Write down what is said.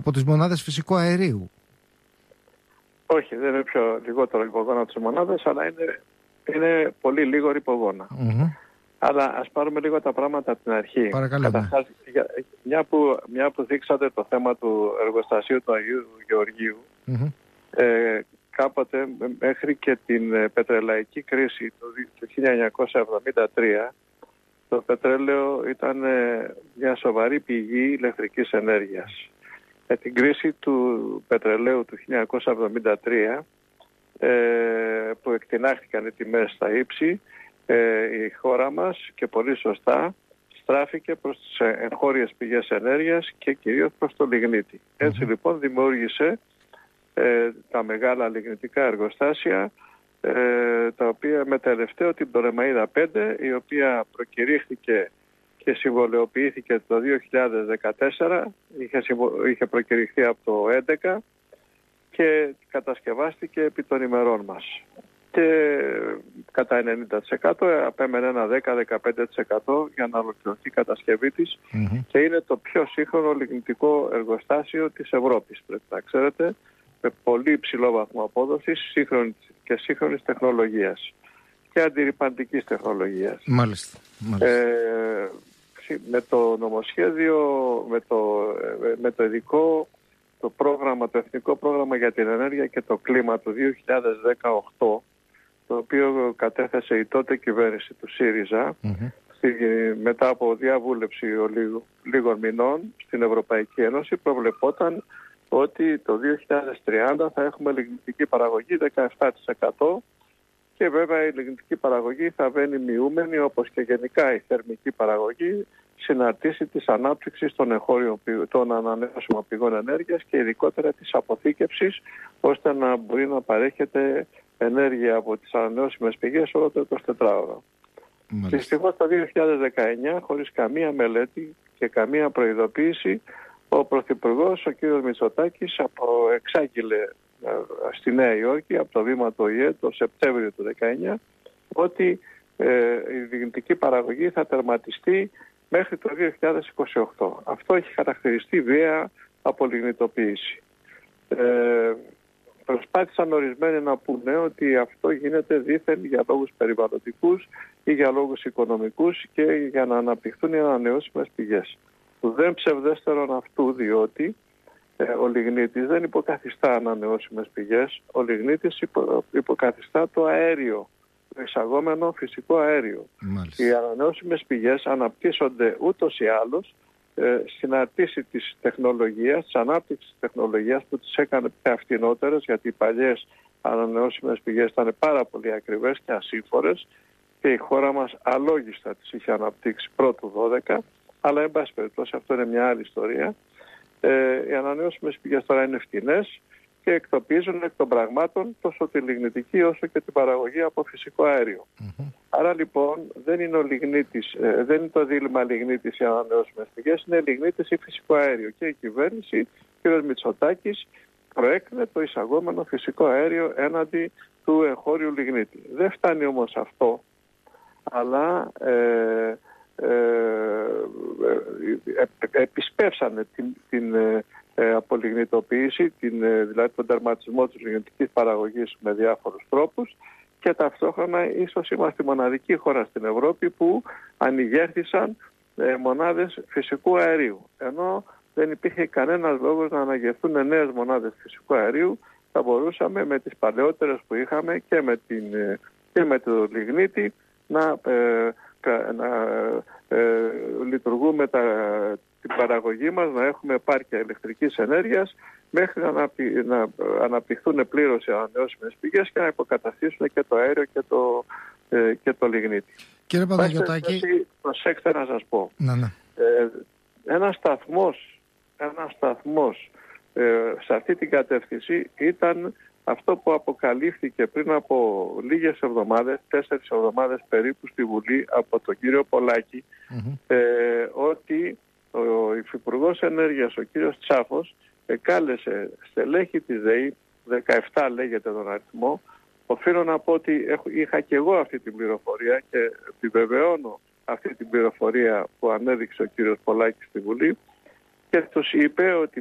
από τις μονάδες φυσικού αερίου. Όχι, δεν είναι λιγότερο ρηπογόνα από τις μονάδες, αλλά είναι πολύ λίγο ρηπογόνα. Αλλά ας πάρουμε λίγο τα πράγματα από την αρχή. Παρακαλώ. Μια που δείξατε το θέμα του εργοστασίου του Αγίου Γεωργίου, κάποτε μέχρι και την πετρελαϊκή κρίση του 1973, το πετρέλαιο ήταν μια σοβαρή πηγή ηλεκτρικής ενέργειας. Με την κρίση του πετρελαίου του 1973, που εκτινάχθηκαν οι τιμές στα ύψη, η χώρα μας, και πολύ σωστά, στράφηκε προς τις εγχώριες πηγές ενέργειας και κυρίως προς το λιγνίτη. Έτσι λοιπόν δημιούργησε τα μεγάλα λιγνητικά εργοστάσια, τα οποία με τελευταίο την Πτολεμαΐδα 5, η οποία προκηρύχθηκε και συμβολαιοποιήθηκε το 2014, είχε προκηρυχθεί από το 2011 και κατασκευάστηκε επί των ημερών μας. Και κατά 90% απέμενε ένα 10-15% για να ολοκληρωθεί η κατασκευή της, και είναι το πιο σύγχρονο λιγνητικό εργοστάσιο της Ευρώπης, πρέπει να ξέρετε, με πολύ υψηλό βαθμό απόδοσης και σύγχρονης τεχνολογίας και αντιρρυπαντικής τεχνολογίας. Μάλιστα. Με το νομοσχέδιο, με το ειδικό, το εθνικό πρόγραμμα για την ενέργεια και το κλίμα του 2018, το οποίο κατέθεσε η τότε κυβέρνηση του ΣΥΡΙΖΑ, μετά από διαβούλευση λίγων μηνών στην Ευρωπαϊκή Ένωση, προβλεπόταν ότι το 2030 θα έχουμε λιγνητική παραγωγή 17%, και βέβαια η λιγνητική παραγωγή θα βαίνει μειούμενη, όπως και γενικά η θερμική παραγωγή, συναρτήσει της ανάπτυξης των ανανεώσιμων πηγών ενέργειας και ειδικότερα της αποθήκευσης, ώστε να μπορεί να παρέχεται ενέργεια από τις ανανεώσιμες πηγές όλο το 24ωρο. Δυστυχώς το 2019, χωρίς καμία μελέτη και καμία προειδοποίηση, ο Πρωθυπουργός, ο κ. Μητσοτάκης, εξάγγειλε στη Νέα Υόρκη από το βήμα του ΟΗΕ το Σεπτέμβριο του 2019 ότι η λιγνητική παραγωγή θα τερματιστεί μέχρι το 2028. Αυτό έχει χαρακτηριστεί βία απολιγνητοποίηση. Προσπάθησαν ορισμένοι να πούνε ότι αυτό γίνεται δήθεν για λόγους περιβαλλοντικούς ή για λόγους οικονομικούς και για να αναπτυχθούν οι ανανεώσιμες πηγές. Δεν ψευδέστερον αυτού, διότι ο λιγνίτης δεν υποκαθιστά ανανεώσιμες πηγές, ο λιγνίτης υποκαθιστά το αέριο, το εισαγόμενο φυσικό αέριο. Μάλιστα. Οι ανανεώσιμες πηγές αναπτύσσονται ούτως ή άλλως στην αρτήση της τεχνολογίας, της ανάπτυξης της τεχνολογίας, που τις έκανε πιο φτηνότερες, γιατί οι παλιές ανανεώσιμες πηγές ήταν πάρα πολύ ακριβές και ασύμφορες και η χώρα μας αλόγιστα τις είχε αναπτύξει πρώτου 12, αλλά εν πάση περιπτώσει αυτό είναι μια άλλη ιστορία. Οι ανανεώσιμες πηγές τώρα είναι φτηνές και εκτοπίζουν εκ των πραγμάτων τόσο τη λιγνητική όσο και την παραγωγή από φυσικό αέριο. Άρα λοιπόν δεν είναι το δίλημμα λιγνίτης ή ανανεώσιμες πηγές, είναι λιγνίτης ή φυσικό αέριο. Και η κυβέρνηση, κ. Μητσοτάκης, προέκρινε το εισαγόμενο φυσικό αέριο έναντι του εγχώριου λιγνίτη. Δεν φτάνει όμως αυτό, αλλά επισπεύσανε την απολιγνητοποίηση, δηλαδή τον τερματισμό της λιγνητικής παραγωγής με διάφορους τρόπους, και ταυτόχρονα ίσως είμαστε η μοναδική χώρα στην Ευρώπη που ανηγέρθησαν μονάδες φυσικού αερίου. Ενώ δεν υπήρχε κανένας λόγος να αναγερθούν νέες μονάδες φυσικού αερίου, θα μπορούσαμε με τις παλαιότερες που είχαμε και με το λιγνίτη να λειτουργούμε την παραγωγή μας, να έχουμε επάρκεια ηλεκτρικής ενέργειας μέχρι να αναπτυχθούν πλήρως οι ανανεώσιμες πηγές και να υποκαταστήσουν και το αέριο και το λιγνίτη. Κύριε Παναγιωτάκη, προσέξτε να σας πω. Ένας σταθμός σε αυτή την κατεύθυνση ήταν αυτό που αποκαλύφθηκε πριν από λίγες εβδομάδες, 4 εβδομάδες περίπου στη Βουλή από τον κύριο Πολάκη, ότι ο Υφυπουργός Ενέργειας, ο κύριος Τσάφος, κάλεσε στελέχη της ΔΕΗ, 17 λέγεται τον αριθμό. Οφείλω να πω ότι είχα και εγώ αυτή την πληροφορία και επιβεβαιώνω αυτή την πληροφορία που ανέδειξε ο κύριος Πολάκης στη Βουλή, και τους είπε ότι